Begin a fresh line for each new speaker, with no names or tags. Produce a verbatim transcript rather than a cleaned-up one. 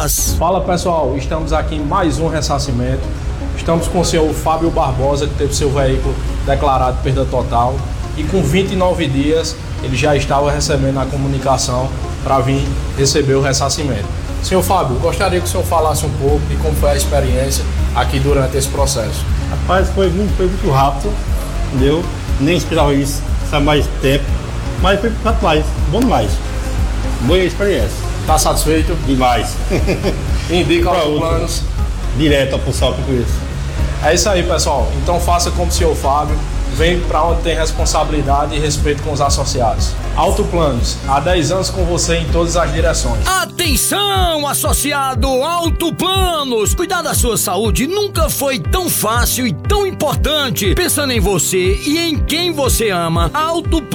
Goiás.
Fala pessoal, estamos aqui em mais um ressarcimento. Estamos com o senhor Fábio Barbosa, que teve seu veículo declarado perda total, e com vinte e nove dias ele já estava recebendo a comunicação para vir receber o ressarcimento. Senhor Fábio, gostaria que o senhor falasse um pouco de como foi a experiência aqui durante esse processo.
Rapaz, foi muito, foi muito rápido, entendeu? Nem esperava isso, sabe, mais tempo, mas foi rapaz, bom demais. Boa experiência.
Está satisfeito?
Demais.
Indica os planos.
Direto ao pessoal com isso.
É isso aí, pessoal. Então faça como o senhor Fábio. Vem para onde tem responsabilidade e respeito com os associados. Autoplanos, há dez anos com você em todas as direções.
Atenção, associado Autoplanos! Cuidar da sua saúde nunca foi tão fácil e tão importante. Pensando em você e em quem você ama, Autoplanos